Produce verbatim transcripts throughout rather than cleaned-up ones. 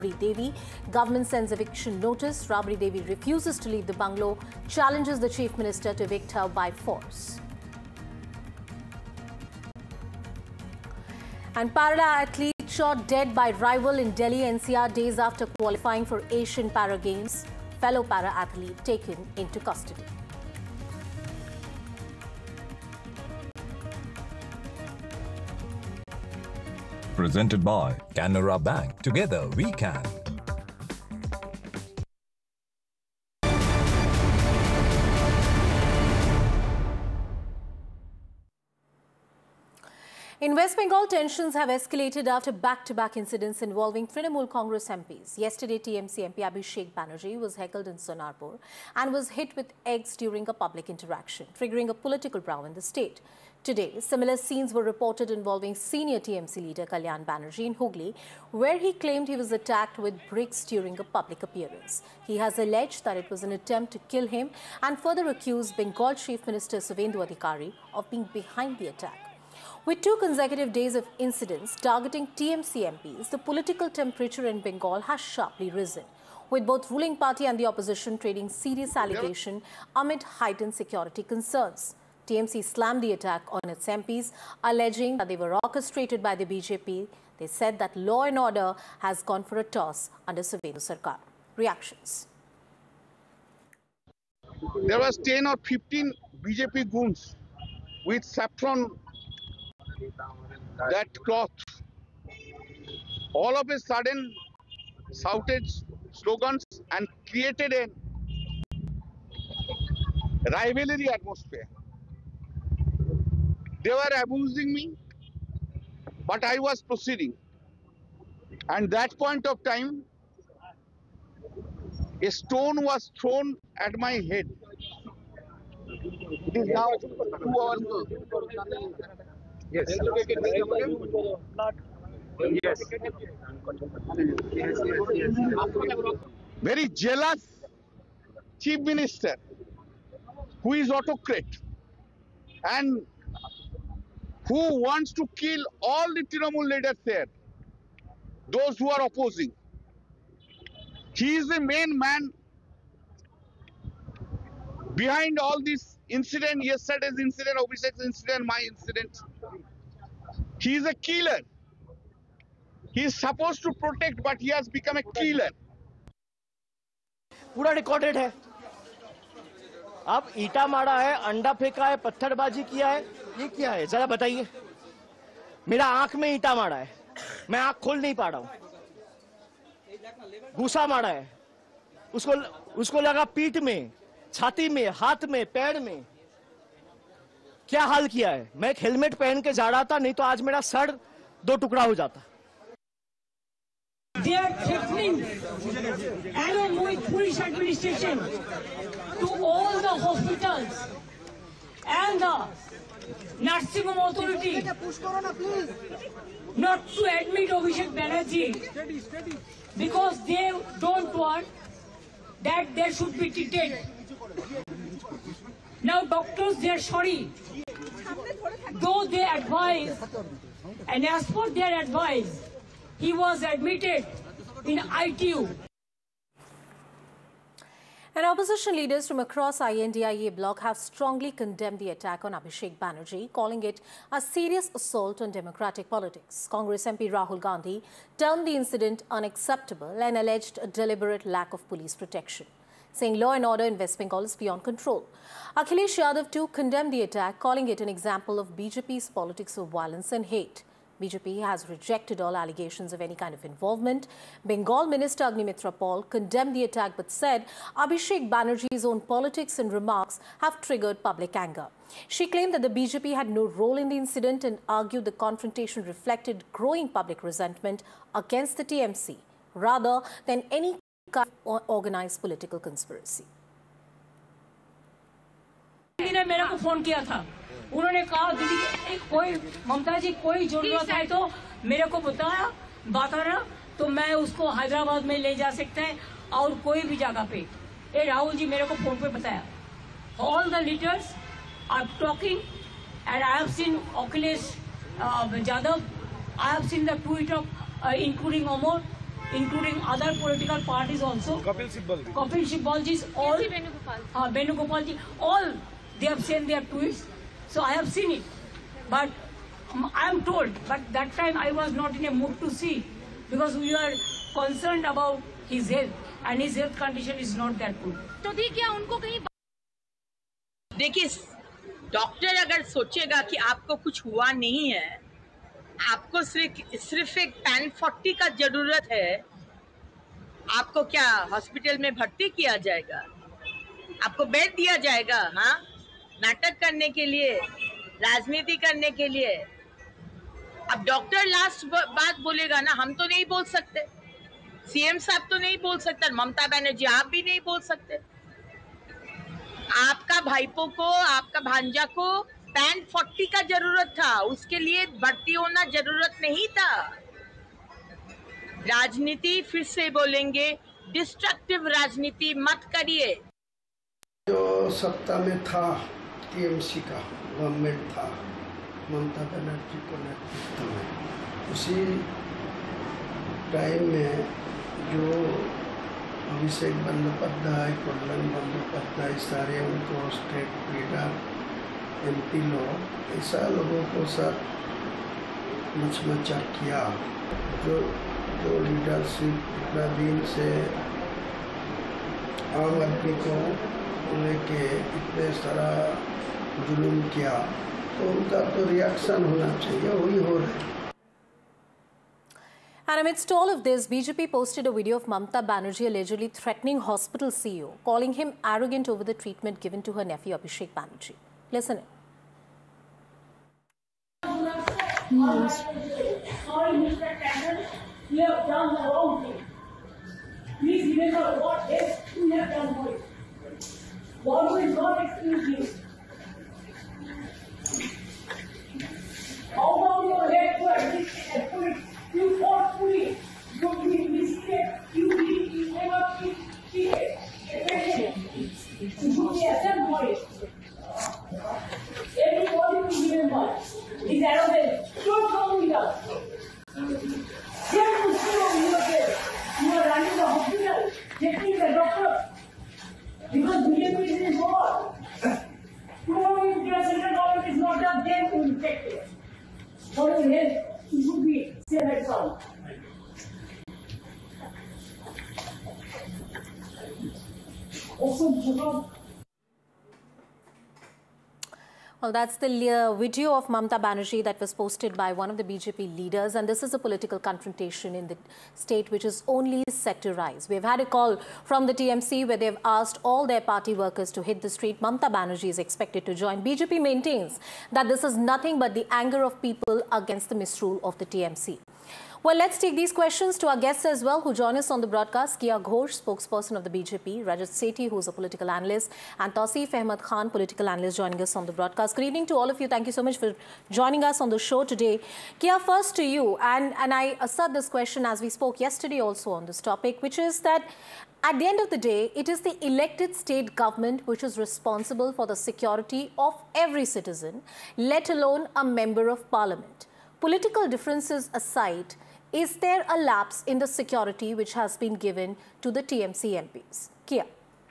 Rabri Devi. Government sends eviction notice. Rabri Devi refuses to leave the bungalow, challenges the Chief Minister to evict her by force. And para athlete shot dead by rival in Delhi N C R days after qualifying for Asian Para Games. Fellow para athlete taken into custody. Presented by Canara Bank. Together we can. In West Bengal, tensions have escalated after back-to-back incidents involving Trinamool Congress M Ps. Yesterday, T M C M P Abhishek Banerjee was heckled in Sonarpur and was hit with eggs during a public interaction, triggering a political row in the state. Today, similar scenes were reported involving senior T M C leader Kalyan Banerjee in Hooghly, where he claimed he was attacked with bricks during a public appearance. He has alleged that it was an attempt to kill him and further accused Bengal Chief Minister Suvendu Adhikari of being behind the attack. With two consecutive days of incidents targeting T M C M Ps, the political temperature in Bengal has sharply risen, with both ruling party and the opposition trading serious allegation amid heightened security concerns. T M C slammed the attack on its M Ps, alleging that they were orchestrated by the B J P. They said that law and order has gone for a toss under Suvendu Sarkar. Reactions. There was ten or fifteen B J P goons with saffron, that cloth. All of a sudden shouted slogans and created a rivalry atmosphere. They were abusing me, but I was proceeding. And that point of time, a stone was thrown at my head. It is now two hours ago. Yes. Yes. Very jealous Chief Minister who is autocrat and who wants to kill all the Trinamool leaders there, those who are opposing. He is the main man behind all this incident, yesterday's incident, Abhishek's incident, my incident. He is a killer. He is supposed to protect, but he has become a killer. पूरा recorded है. अब ईटा मारा है, अंडा फेंका है, पत्थरबाजी किया है, ये क्या है जरा बताइए. मेरा आंख में ईटा मारा है, मैं आंख खोल नहीं पा रहा हूं. घूसा मारा है, उसको उसको लगा पीठ में, छाती में, हाथ में, पैर में. क्या हाल किया है. मैं एक हेलमेट पहन के जा रहा था, नहीं तो आज मेरा सर दो टुकड़ा हो जाता. They are threatening, along with police administration, to all the hospitals and the nursing home authority not to admit Abhishek Banerjee because they don't want that they should be treated. Now doctors, they are sorry. Though they advise, and as per their advice, he was admitted in I T U. And opposition leaders from across I N D I A bloc have strongly condemned the attack on Abhishek Banerjee, calling it a serious assault on democratic politics. Congress M P Rahul Gandhi termed the incident unacceptable and alleged a deliberate lack of police protection, saying law and order in West Bengal is beyond control. Akhilesh Yadav too condemned the attack, calling it an example of B J P's politics of violence and hate. B J P has rejected all allegations of any kind of involvement. Bengal Minister Agnimitra Paul condemned the attack but said Abhishek Banerjee's own politics and remarks have triggered public anger. She claimed that the B J P had no role in the incident and argued the confrontation reflected growing public resentment against the T M C rather than any kind of organized political conspiracy. मेरे को phone किया था, उन्होंने कहा दीदी कोई ममता जी कोई जरूरत है तो मेरे को बताया बताना तो मैं उसको हैदराबाद में ले जा सकते हैं और कोई भी जगह पे. ये राहुल जी मेरे को फोन पे बताया. All the leaders are talking and I have seen Akhilesh uh, Yadav, I have seen the tweet of uh, including Omar. including other political parties also. Kapil Sibal. Kapil Sibal ji, all. Uh, Venugopal ji, all they have sent their tweets. So I have seen it. But um, I am told, but that time I was not in a mood to see because we were concerned about his health and his health condition is not that good. तो दी क्या उनको कहीं देखिए doctor अगर सोचेगा कि आपको कुछ हुआ नहीं है, आपको सिर्फ सिर्फ एक पैन फोर्टी का जरूरत है, आपको क्या हॉस्पिटल में भर्ती किया जाएगा, आपको बेड दिया जाएगा? हाँ, नाटक करने के लिए, राजनीति करने के लिए। अब डॉक्टर लास्ट बात बोलेगा ना, हम तो नहीं बोल सकते, सीएम साहब तो नहीं बोल सकते, ममता बनर्जी आप भी नहीं बोल सकते। आपका भाईपो को, आपका भांजा को पैन फोर्टी का जरूरत था, उसके लिए भर्ती होना जरूरत नहीं था। राजनीति फिर से बोलेंगे, डिस्ट्रक्टिव राजनीति मत करिए। जो सत्ता में था टीएमसी का गवर्नमेंट था, ममता बनर्जी को नेतृत्व में, उसी टाइम में जो अभिषेक बंदोपाध्याय, कल्याण बंदोपाध्याय, सारे उनको स्टेट लीडर, एमपी लोग, ऐसा लोगों को सब मचमचा किया। जो जो लीडरशिप इतना दिन से आम आदमी को लेके इतने सारा जुल्म किया, तो उनका तो रिएक्शन होना चाहिए, वही हो रहा है। And amidst all of this, B J P posted a video of Mamta Banerjee allegedly threatening hospital C E O, calling him arrogant over the treatment given to her nephew Abhishek Banerjee. Listen in. Sorry, Mister Tandon, you have done the wrong thing. Please remember what else you have done for it. What will not excuse you. Out of your head to admit you forcefully, you mislead, you you never cheated. You should be accepted for it. Everybody will remember his arrogance. Don't come with us. Here to see on your face. You are running the hospital, taking the doctor. Because B J P is involved. Tomorrow if your central government is not done, then you will take it. For your health, you should be safe and sound. Also, Well, that's the uh, video of Mamta Banerjee that was posted by one of the B J P leaders, and this is a political confrontation in the state which is only set to rise. We've had a call from the T M C where they've asked all their party workers to hit the street. Mamta Banerjee is expected to join. B J P maintains that this is nothing but the anger of people against the misrule of the T M C. Well, let's take these questions to our guests as well who join us on the broadcast. Kiya Ghosh, spokesperson of the B J P, Rajat Sethi, who's a political analyst, and Tausif Ahmed Khan, political analyst, joining us on the broadcast. Good evening to all of you. Thank you so much for joining us on the show today. Kiya, first to you, and, and I assert this question as we spoke yesterday also on this topic, which is that at the end of the day, it is the elected state government which is responsible for the security of every citizen, let alone a member of parliament. Political differences aside, is there a lapse in the security which has been given to the T M C M Ps? Kiya.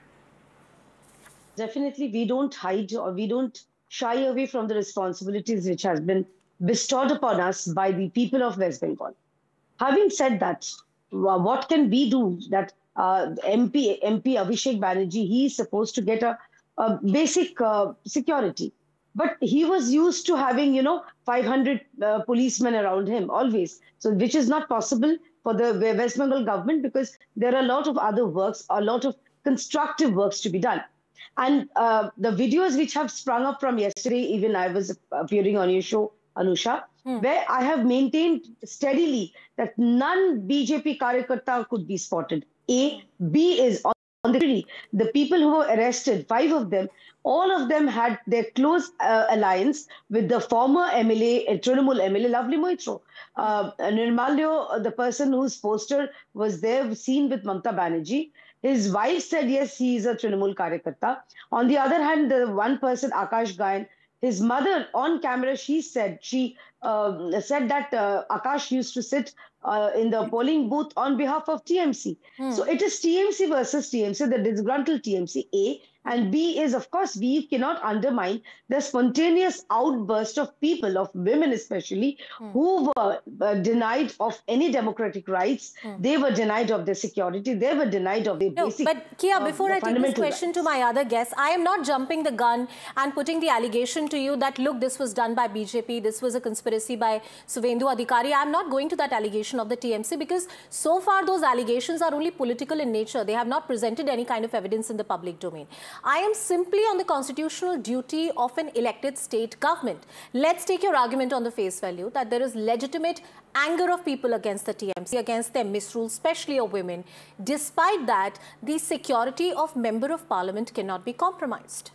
Definitely, we don't hide or we don't shy away from the responsibilities which has been bestowed upon us by the people of West Bengal. Having said that, what can we do that uh, M P, M P Abhishek Banerjee, he is supposed to get a, a basic uh, security. But he was used to having, you know, five hundred uh, policemen around him always. So which is not possible for the West Bengal government because there are a lot of other works, a lot of constructive works to be done. And uh, the videos which have sprung up from yesterday, even I was appearing on your show, Anusha, hmm. where I have maintained steadily that none B J P Karyakarta could be spotted. A. B is on On the contrary, the people who were arrested, five of them, all of them had their close uh, alliance with the former M L A, uh, Trinamool M L A, Lovely Moitro. Uh, Nirmalyo, uh, the person whose poster was there, seen with Mamta Banerjee, his wife said, yes, he is a Trinamool Karyakarta. On the other hand, the one person, Akash Gayan, His mother, on camera, she said, she uh, said that uh, Akash used to sit uh, in the polling booth on behalf of T M C. Hmm. So it is T M C versus T M C, the disgruntled T M C, A. And B is, of course, we cannot undermine the spontaneous outburst of people, of women especially, hmm. who were uh, denied of any democratic rights. Hmm. They were denied of their security. They were denied of their no, basic But Kia, uh, before I take this question rights. to my other guest, I am not jumping the gun and putting the allegation to you that, look, this was done by B J P, this was a conspiracy by Suvendu Adhikari. I am not going to that allegation of the T M C because so far those allegations are only political in nature. They have not presented any kind of evidence in the public domain. I am simply on the constitutional duty of an elected state government. Let's take your argument on the face value that there is legitimate anger of people against the T M C, against their misrule, especially of women. Despite that, the security of member of parliament cannot be compromised.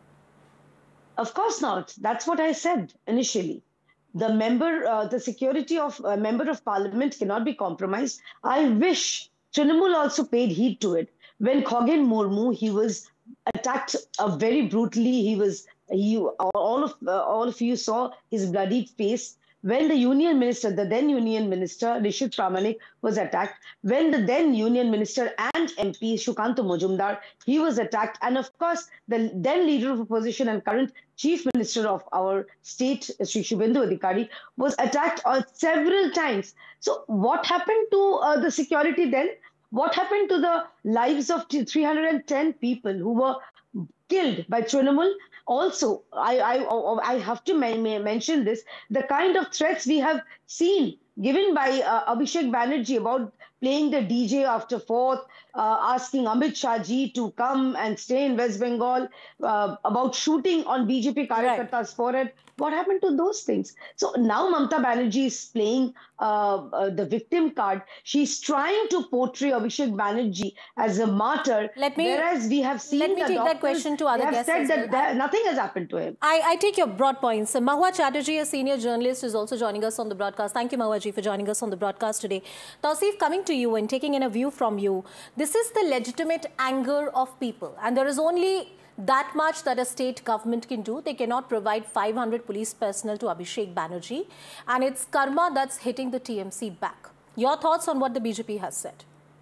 Of course not. That's what I said initially. The member, uh, the security of a member of parliament cannot be compromised. I wish Trinamool also paid heed to it. When Khoghen Murmu, he was attacked uh, very brutally. He was, he, all of uh, all of you saw his bloody face. When the union minister, the then union minister, Rishit Pramanik, was attacked, when the then union minister and M P, Shukanta Mujumdar, he was attacked. And of course, the then leader of opposition and current chief minister of our state, Sri Suvendu Adhikari, was attacked uh, several times. So what happened to uh, the security then? What happened to the lives of three hundred ten people who were killed by Trinamool? Also, I, I, I have to mention this, the kind of threats we have seen given by uh, Abhishek Banerjee about playing the D J after fourth, uh, asking Amit Shah ji to come and stay in West Bengal, uh, about shooting on B J P Karyakarta's right. forehead. What happened to those things? So now Mamata Banerjee is playing uh, uh, the victim card. She's trying to portray Abhishek Banerjee as a martyr, let me, whereas we have seen let me the take doctors, that question to other they have guests said that well. there, nothing has happened to him. I, I take your broad points. So, Mahua Chatterjee, a senior journalist, is also joining us on the broadcast. Thank you, Mahua ji, for joining us on the broadcast today. Tauseef, coming to you and taking in a view from you, this is the legitimate anger of people, and there is only that much that a state government can do. They cannot provide five hundred police personnel to Abhishek Banerjee, and it's karma that's hitting the T M C back. Your thoughts on what the B J P has said?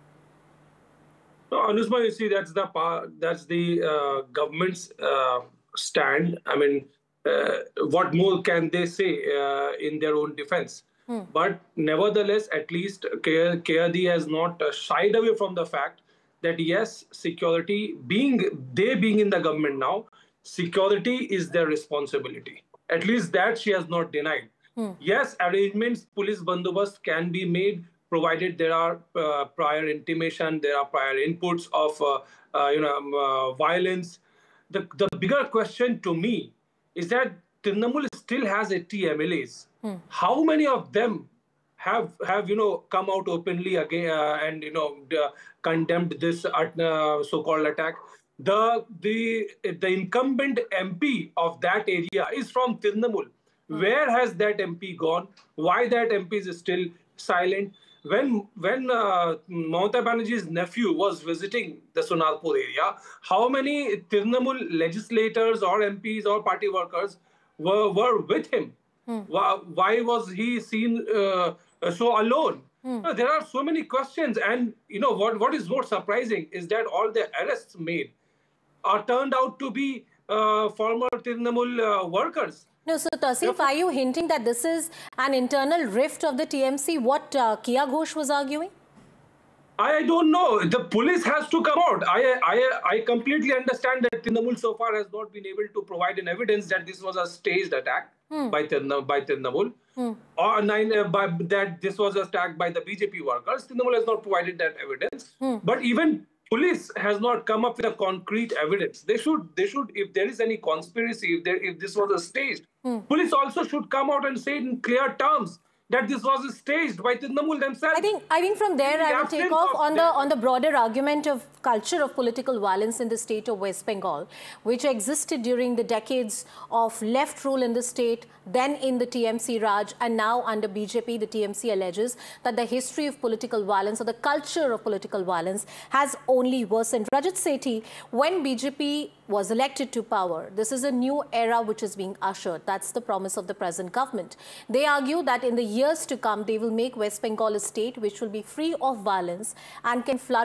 No, Anusma, you see, that's the that's the uh, government's uh, stand. I mean, uh, what more can they say uh, in their own defense? Hmm. But nevertheless, at least K R D has not uh, shied away from the fact that yes, security, being they being in the government now, security is their responsibility. At least that she has not denied. Hmm. Yes, arrangements, police bandobast can be made, provided there are uh, prior intimation, there are prior inputs of uh, uh, you know um, uh, violence. The the bigger question to me is that Trinamool still has eighty M L As. Hmm. How many of them have have you know come out openly again uh, and you know uh, condemned this uh, so-called attack? The the the incumbent M P of that area is from Trinamool. Hmm. Where has that M P gone? Why that M P is still silent? When when uh, Mamata Banerjee's nephew was visiting the Sonarpur area, how many Trinamool legislators or M Ps or party workers were were with him? Hmm. Why, why was he seen uh, so alone? Hmm. No, there are so many questions, and you know what? What is more surprising is that all the arrests made are turned out to be uh, former Trinamool uh, workers. No, so Tauseef, are you hinting that this is an internal rift of the T M C? What uh, Kiya Ghosh was arguing? I don't know. The police has to come out. I I I completely understand that Trinamool so far has not been able to provide an evidence that this was a staged attack hmm. by Trinamool, by Trinamool, hmm. or nine uh, by that this was an attack by the B J P workers. Trinamool has not provided that evidence. Hmm. But even police has not come up with a concrete evidence. They should, they should, if there is any conspiracy, if there, if this was a staged, hmm. police also should come out and say in clear terms that this was staged by Trinamool themselves. I think I think from there In the I will take absence off of on the them- on the broader argument of culture of political violence in the state of West Bengal, which existed during the decades of left rule in the state, then in the T M C Raj, and now under B J P. The T M C alleges that the history of political violence or the culture of political violence has only worsened. Rajat Sethi, when B J P was elected to power, this is a new era which is being ushered. That's the promise of the present government. They argue that in the years to come, they will make West Bengal a state which will be free of violence and can flood